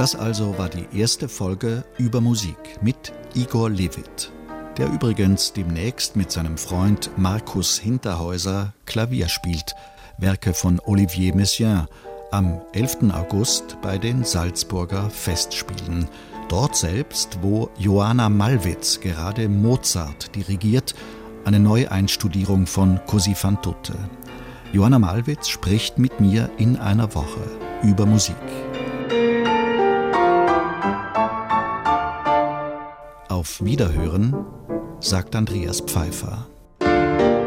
Das also war die erste Folge über Musik mit Igor Levit, der übrigens demnächst mit seinem Freund Markus Hinterhäuser Klavier spielt, Werke von Olivier Messiaen, am 11. August bei den Salzburger Festspielen. Dort selbst, wo Joanna Malwitz gerade Mozart dirigiert, eine Neueinstudierung von Così fan tutte. Joanna Malwitz spricht mit mir in einer Woche über Musik. Auf Wiederhören, sagt Andreas Pfeiffer.